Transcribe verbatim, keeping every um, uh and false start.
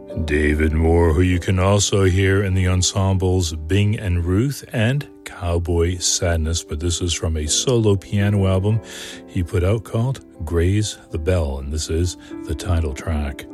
David Moore, who you can also hear in the ensembles Bing and Ruth and Cowboy Sadness, but this is from a solo piano album he put out called Graze the Bell, and this is the title track.